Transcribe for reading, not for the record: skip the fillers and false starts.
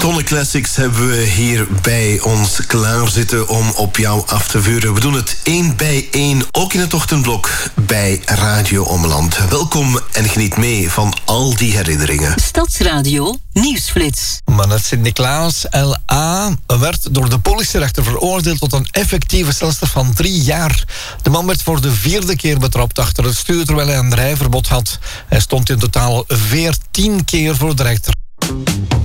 Tonnen Classics hebben we hier bij ons klaarzitten om op jou af te vuren. We doen het 1 bij 1, ook in het ochtendblok bij Radio Ommeland. Welkom en geniet mee van al die herinneringen. Stadsradio Nieuwsflits. Manet Sint-Niklaas L.A. werd door de politierechter veroordeeld tot een effectieve celstraf van 3 jaar. De man werd voor de 4e keer betrapt achter het stuur terwijl hij een rijverbod had. Hij stond in totaal 14 keer voor de rechter.